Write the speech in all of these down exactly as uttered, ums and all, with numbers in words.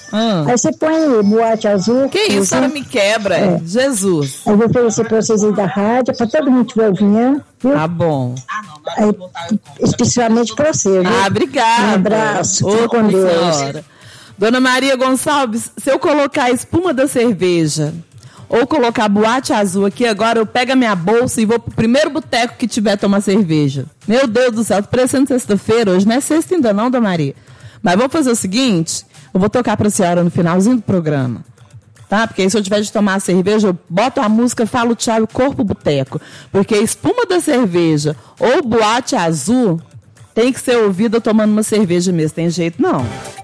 Hum. Aí você põe boate azul. Que isso, ela me quebra, é. Jesus. Aí eu vou oferecer pra vocês aí da rádio, pra todo mundo que estiver ouvindo. Viu? Tá bom. Aí, especialmente pra você, viu? Ah, obrigada. Um abraço, Ô, fica com Deus. senhora. Dona Maria Gonçalves, se eu colocar a espuma da cerveja ou colocar boate azul aqui agora, eu pego a minha bolsa e vou pro primeiro boteco que tiver tomar cerveja. Meu Deus do céu, tô parecendo sexta-feira, hoje não é sexta ainda não, Dona Maria. Mas vamos fazer o seguinte, eu vou tocar pra senhora no finalzinho do programa. Tá? Porque aí se eu tiver de tomar a cerveja, eu boto a música, falo tchau e corpo boteco. Porque a espuma da cerveja ou boate azul tem que ser ouvida tomando uma cerveja mesmo, tem jeito não.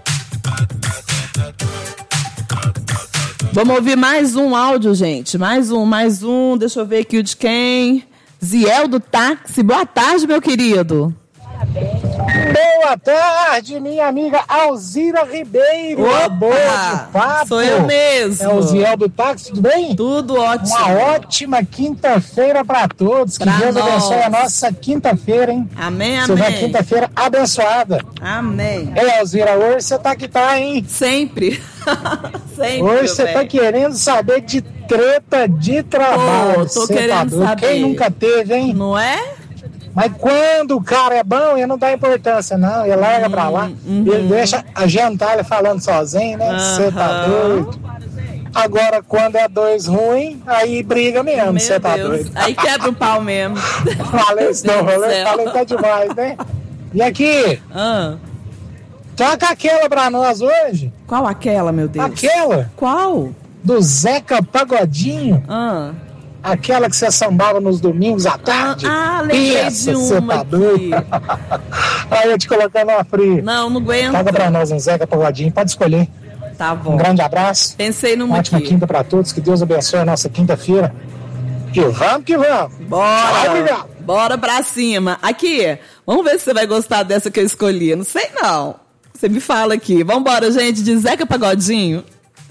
Vamos ouvir mais um áudio, gente. Mais um, mais um. Deixa eu ver aqui o de quem. Ziel do táxi. Boa tarde, meu querido. Boa tarde, minha amiga Alzira Ribeiro. Opa, boa de papo. Sou eu mesmo. É o Ziel do táxi, tudo bem? Tudo ótimo. Uma ótima quinta-feira para todos. Que pra Deus nós. abençoe a nossa quinta-feira, hein? Amém, Seja uma amém. quinta-feira abençoada. Amém. É, Alzira, hoje você tá que tá, hein? Sempre. Sempre. Hoje você velho. tá querendo saber de treta de trabalho. Ô, tô Cê querendo tá doido? saber. Quem nunca teve, hein? Não é? Mas quando o cara é bom, ele não dá importância, não. Ele larga Hum, pra lá. uhum. Ele deixa a gentalha falando sozinho, né? Você tá Aham. doido. Agora, quando é dois ruim, aí briga mesmo. Meu Você tá Deus. doido. Aí quebra o pau mesmo. Falei isso, não. Deus do Falei, céu. falei que tá demais, né? E aqui, Ah, toca aquela pra nós hoje. qual aquela, meu Deus? Aquela Qual? do Zeca Pagodinho. Ah. Aquela que você sambava nos domingos à tarde. Ah, lembrei Essa, de você uma tá aqui. doido. Aí eu te colocando uma fria. Não, não aguento. Toca pra nós um Zeca Pagodinho, pode escolher. Tá Um bom. grande abraço, Pensei numa uma ótima aqui. quinta pra todos, que Deus abençoe a nossa quinta-feira. E vamos que vamos. Bora. Tchau, obrigado. Bora pra cima. Aqui, vamos ver se você vai gostar dessa que eu escolhi. Não sei não. Você me fala aqui. Vambora, gente, de Zeca Pagodinho.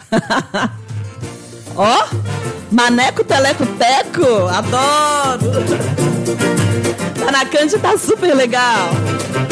Ó, Maneco Teleco Teco. Adoro. Tá na Cândia, tá super legal.